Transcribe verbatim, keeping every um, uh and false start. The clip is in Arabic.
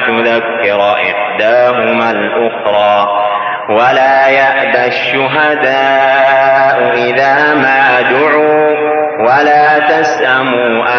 تذكر إحداهما الأخرى ولا يأبى الشهداء إذا ما دعوا ولا تسأموا